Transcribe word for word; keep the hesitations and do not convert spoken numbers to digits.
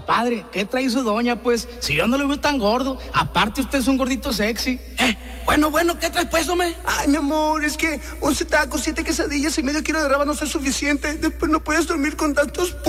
Padre, ¿qué trae su doña, pues? Si yo no lo veo tan gordo. Aparte, usted es un gordito sexy. Eh, bueno, bueno, ¿qué traes, pues, hombre? Ay, mi amor, es que once tacos, siete quesadillas y medio kilo de rábano no es suficiente. Después no puedes dormir con tantos